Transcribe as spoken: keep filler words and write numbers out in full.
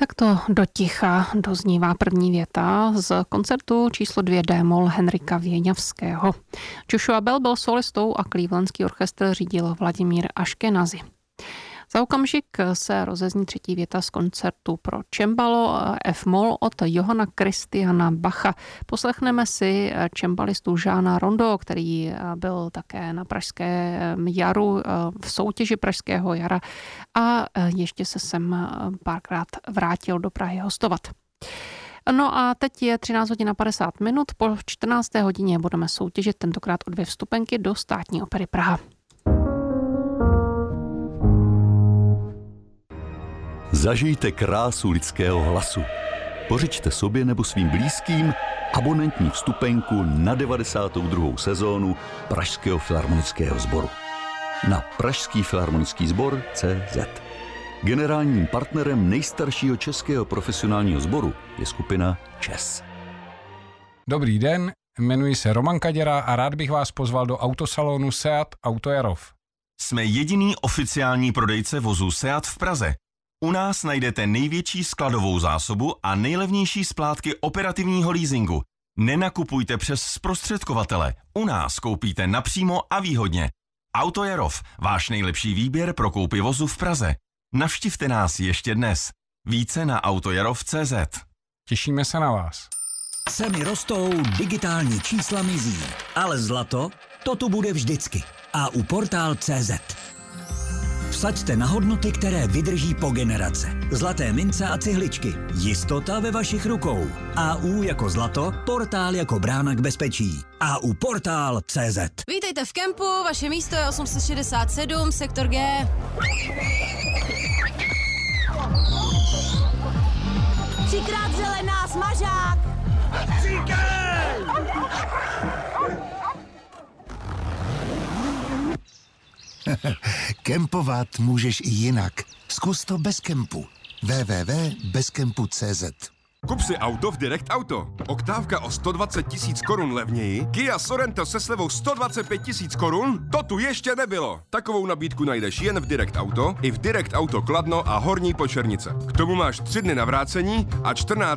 Takto do ticha doznívá první věta z koncertu číslo dvě D-moll Henrika Věňavského. Joshua Bell byl solistou a Clevelandský orchestr řídil Vladimír Aškenazi. Za okamžik se rozezní třetí věta z koncertu pro cembalo F-moll od Johanna Christiana Bacha. Poslechneme si cembalistu Žána Rondeau, který byl také na Pražském jaru v soutěži Pražského jara a ještě se sem párkrát vrátil do Prahy hostovat. No a teď je třináct hodin a padesát minut, po čtrnácté hodině budeme soutěžit tentokrát o dvě vstupenky do Státní opery Praha. Zažijte krásu lidského hlasu. Pořiďte sobě nebo svým blízkým abonentní vstupenku na devadesátou druhou sezónu Pražského filharmonického sboru. Na pražský filharmonický sbor tečka cé zet. Generálním partnerem nejstaršího českého profesionálního sboru je skupina ČES. Dobrý den, jmenuji se Roman Kaděra a rád bych vás pozval do autosalonu Seat Auto Jarov. Jsme jediný oficiální prodejce vozů Seat v Praze. U nás najdete největší skladovou zásobu a nejlevnější splátky operativního leasingu. Nenakupujte přes zprostředkovatele. U nás koupíte napřímo a výhodně. Auto Jarov, váš nejlepší výběr pro koupi vozu v Praze. Navštivte nás ještě dnes. Více na autojarov tečka cé zet. Těšíme se na vás. Ceny rostou, digitální čísla mizí, ale zlato, to tu bude vždycky. A u portál tečka cé zet. Vsaďte na hodnoty, které vydrží po generace. Zlaté mince a cihličky. Jistota ve vašich rukou. A U jako zlato, portál jako brána k bezpečí. A U portál tečka cé zet. Vítejte v kempu, vaše místo je osm set šedesát sedm, sektor G. Třikrát zelená, smažák! Kempovat můžeš i jinak. Zkus to bez kempu. w w w tečka bezkempu tečka cé zet. Kup si auto v Direct Auto. Oktávka o sto dvacet tisíc korun levněji, Kia Sorento se slevou sto dvacet pět tisíc korun? To tu ještě nebylo. Takovou nabídku najdeš jen v Direct Auto, i v Direct Auto Kladno a Horní Počernice. K tomu máš tři dny na vrácení a čtrnáct